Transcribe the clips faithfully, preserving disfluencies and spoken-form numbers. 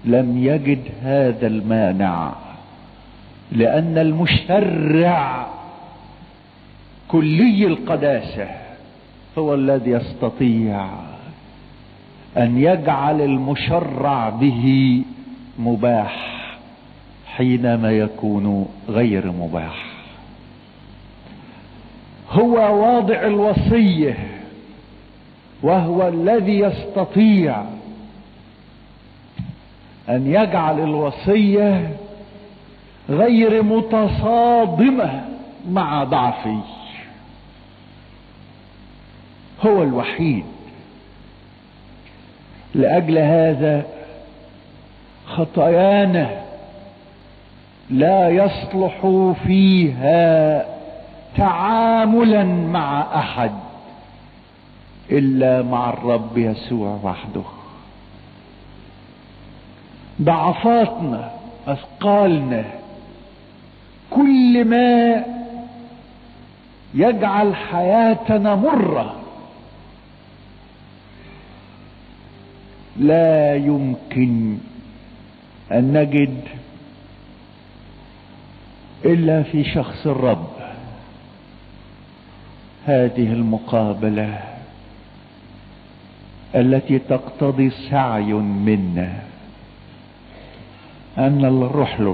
لم يجد هذا المانع، لأن المشرع كلي القداسة هو الذي يستطيع أن يجعل المشرع به مباح حينما يكون غير مباح. هو واضع الوصية، وهو الذي يستطيع أن يجعل الوصية غير متصادمة مع ضعفي. هو الوحيد. لأجل هذا خطايانا لا يصلح فيها تعاملا مع أحد إلا مع الرب يسوع وحده. ضعفاتنا، أثقالنا، كل ما يجعل حياتنا مرة لا يمكن أن نجد إلا في شخص الرب هذه المقابلة التي تقتضي سعي منا أن نروح له.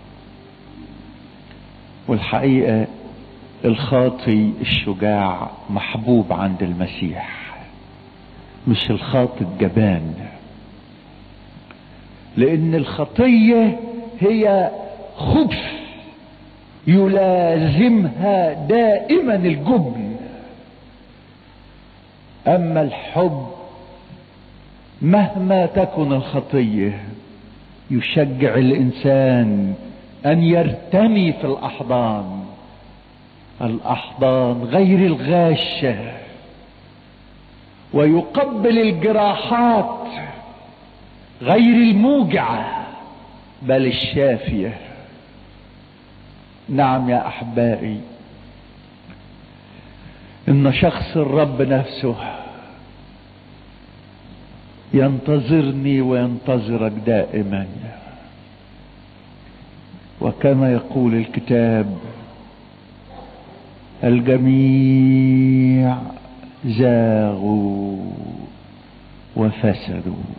والحقيقة الخاطي الشجاع محبوب عند المسيح، مش الخاطي الجبان، لأن الخطية هي خبث يلازمها دائما الجبن. أما الحب مهما تكن الخطية يشجع الإنسان أن يرتمي في الأحضان، الأحضان غير الغاشة، ويقبل الجراحات غير الموجعة بل الشافية. نعم يا أحبائي، إن شخص الرب نفسه ينتظرني وينتظرك دائما، وكما يقول الكتاب: الجميع زاغوا وفسدوا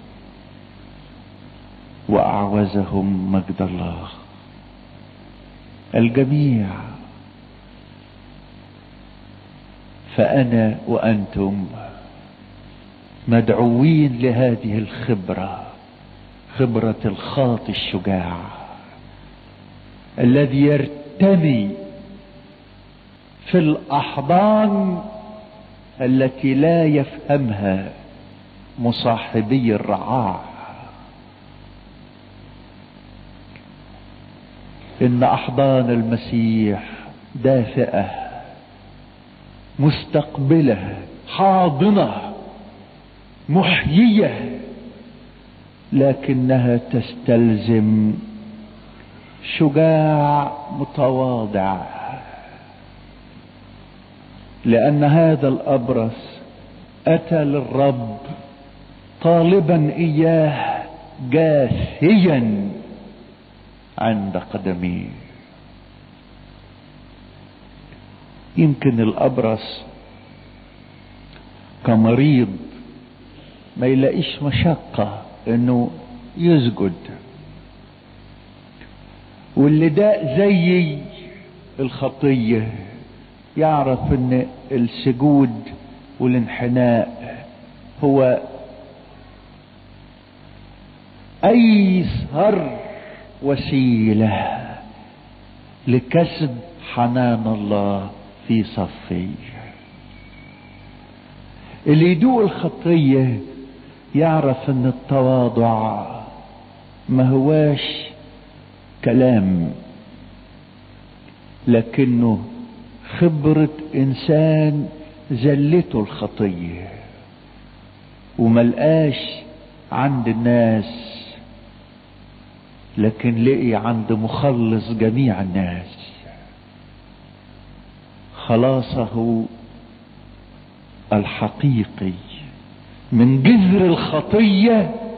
وأعوزهم مجد الله. الجميع. فأنا وأنتم مدعوين لهذه الخبرة، خبرة الخاطي الشجاع الذي يرتمي في الأحضان التي لا يفهمها مصاحبي الرعاع. إن أحضان المسيح دافئة مستقبلة حاضنة محيية، لكنها تستلزم شجاع متواضع، لأن هذا الأبرص أتى للرب طالبا إياه جاثيا عند قدميه. يمكن الأبرص كمريض ما يلاقيش مشقة انه يسجد، واللي ده زي الخطية يعرف ان السجود والانحناء هو ايسر وسيلة لكسب حنان الله في صفي. اللي يدوق الخطية يعرف ان التواضع ما هواش كلام، لكنه خبرة انسان زلته الخطية وملقاش عند الناس، لكن لقي عند مخلص جميع الناس. خلاصه الحقيقي من جذر الخطية